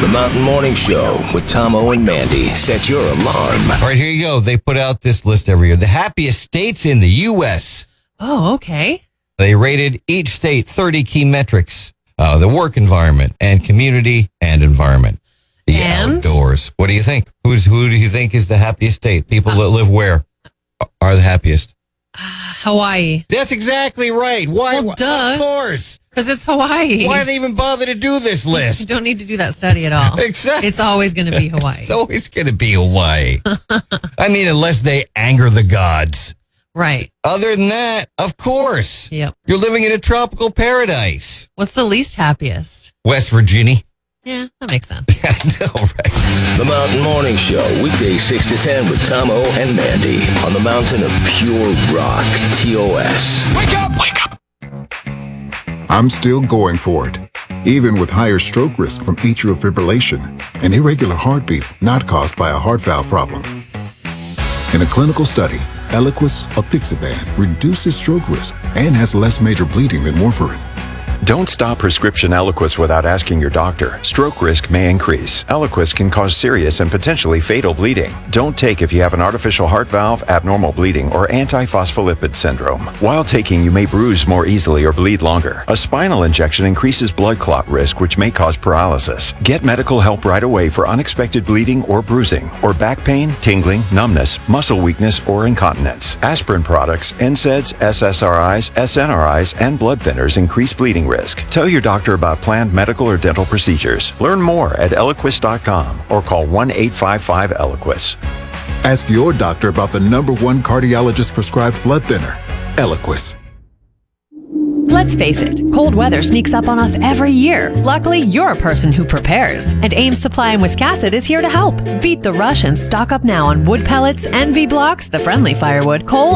The Mountain Morning Show with Tomo and Mandy. Set your alarm. All right, here you go. They put out this list every year. The happiest states in the U.S. Oh, okay. They rated each state 30 key metrics. The work environment and community and environment. The outdoors. What do you think? Who do you think is the happiest state? People that live where are the happiest? Hawaii. That's exactly right. Why? Well, duh. Of course. Because it's Hawaii. Why do they even bother to do this list? You don't need to do that study at all. Exactly. It's always going to be Hawaii. It's always going to be Hawaii. I mean, unless they anger the gods. Right. Other than that, of course. Yep. You're living in a tropical paradise. What's the least happiest? West Virginia. Yeah, that makes sense. I know, right? The Mountain Morning Show, weekdays 6 to 10 with Tomo and Mandy on the mountain of pure rock, TOS. Wake up! Wake up! I'm still going for it, even with higher stroke risk from atrial fibrillation, an irregular heartbeat not caused by a heart valve problem. In a clinical study, Eliquis apixaban reduces stroke risk and has less major bleeding than warfarin. Don't stop prescription Eliquis without asking your doctor. Stroke risk may increase. Eliquis can cause serious and potentially fatal bleeding. Don't take if you have an artificial heart valve, abnormal bleeding, or antiphospholipid syndrome. While taking, you may bruise more easily or bleed longer. A spinal injection increases blood clot risk, which may cause paralysis. Get medical help right away for unexpected bleeding or bruising, or back pain, tingling, numbness, muscle weakness, or incontinence. Aspirin products, NSAIDs, SSRIs, SNRIs, and blood thinners increase bleeding risk. Tell your doctor about planned medical or dental procedures. Learn more at Eliquis.com or call 1-855-ELIQUIS. Ask your doctor about the #1 cardiologist prescribed blood thinner, Eliquis. Let's face it, cold weather sneaks up on us every year. Luckily, you're a person who prepares. And Ames Supply in Wiscasset is here to help. Beat the rush and stock up now on wood pellets, NV blocks, the friendly firewood, coal,